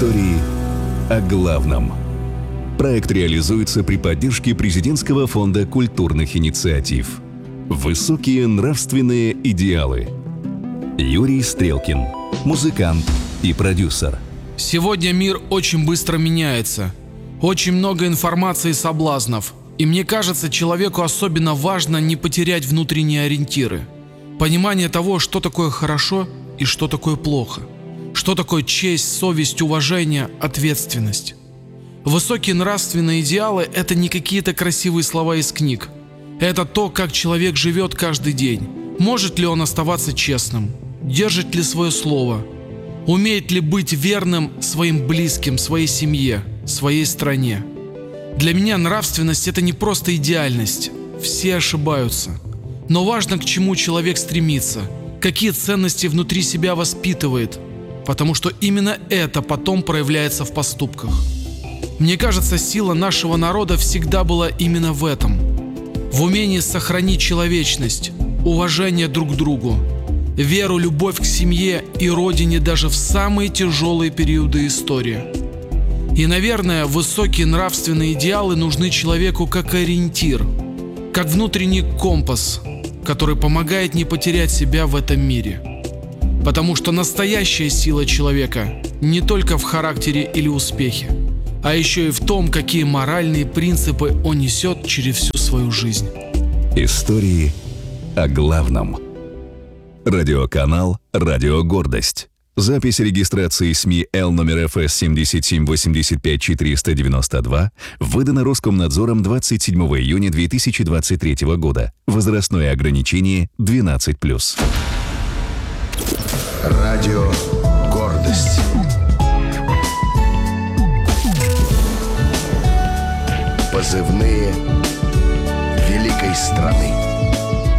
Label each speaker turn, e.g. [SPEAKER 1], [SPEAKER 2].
[SPEAKER 1] Истории о главном. Проект реализуется при поддержке Президентского фонда культурных инициатив. Высокие нравственные идеалы. Юрий Стрелкин, музыкант и продюсер.
[SPEAKER 2] Сегодня мир очень быстро меняется. Очень много информации и соблазнов. И мне кажется, человеку особенно важно не потерять внутренние ориентиры. Понимание того, что такое хорошо и что такое плохо. Что такое честь, совесть, уважение, ответственность. Высокие нравственные идеалы – это не какие-то красивые слова из книг. Это то, как человек живет каждый день. Может ли он оставаться честным? Держит ли свое слово? Умеет ли быть верным своим близким, своей семье, своей стране? Для меня нравственность – это не просто идеальность. Все ошибаются. Но важно, к чему человек стремится, какие ценности внутри себя воспитывает, потому что именно это потом проявляется в поступках. Мне кажется, сила нашего народа всегда была именно в этом. В умении сохранить человечность, уважение друг к другу, веру, любовь к семье и родине даже в самые тяжелые периоды истории. И, наверное, высокие нравственные идеалы нужны человеку как ориентир, как внутренний компас, который помогает не потерять себя в этом мире. Потому что настоящая сила человека не только в характере или успехе, а еще и в том, какие моральные принципы он несет через всю свою жизнь.
[SPEAKER 1] Истории о главном. Радиоканал «Радио Гордость». Запись регистрации СМИ Л номер ФС 7785492 выдана Роскомнадзором 27 июня 2023 года. Возрастное ограничение 12+.
[SPEAKER 3] Радио «Гордость». Позывные великой страны.